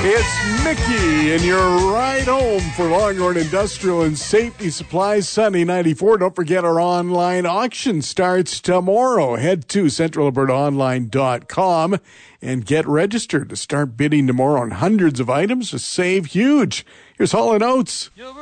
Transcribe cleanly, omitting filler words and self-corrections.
It's Mickey, and you're right home for Longhorn Industrial and Safety Supplies, Sunny 94. Don't forget our online auction starts tomorrow. Head to centralalbertaonline.com and get registered to start bidding tomorrow on hundreds of items to save huge. Here's Hall & Oates.